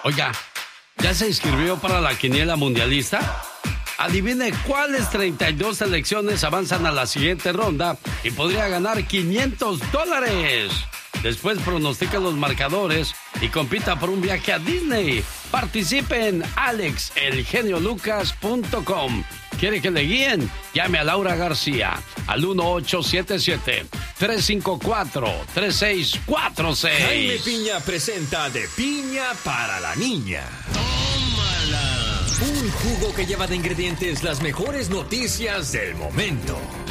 Oiga, ¿ya se inscribió para la quiniela mundialista? Adivine cuáles 32 selecciones avanzan a la siguiente ronda y podría ganar $500. Después pronostica los marcadores y compita por un viaje a Disney. Participe en alexelgeniolucas.com. ¿Quiere que le guíen? Llame a Laura García al 1877-354-3646. Jaime Piña presenta De Piña para la Niña. Un jugo que lleva de ingredientes las mejores noticias del momento.